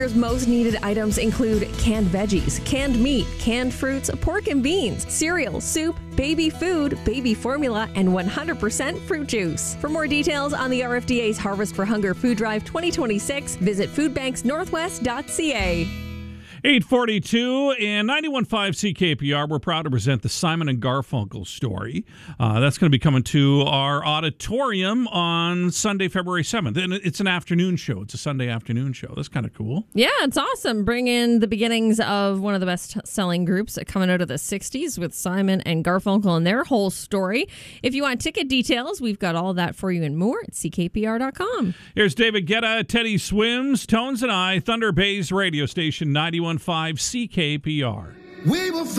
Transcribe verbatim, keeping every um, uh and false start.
Most needed items include canned veggies, canned meat, canned fruits, pork and beans, cereal, soup, baby food, baby formula, and one hundred percent fruit juice. For more details on the R F D A's Harvest for Hunger Food Drive twenty twenty-six, visit food banks northwest dot c a. eight forty-two and ninety-one point five C K P R. We're proud to present the Simon and Garfunkel story. Uh, that's going to be coming to our auditorium on Sunday, February seventh. And it's an afternoon show. It's a Sunday afternoon show. That's kind of cool. Yeah, it's awesome. Bring in the beginnings of one of the best-selling groups coming out of the sixties with Simon and Garfunkel and their whole story. If you want ticket details, we've got all that for you and more at c k p r dot com. Here's David Guetta, Teddy Swims, Tones and I, Thunder Bay's radio station ninety-one point five C K P R. We will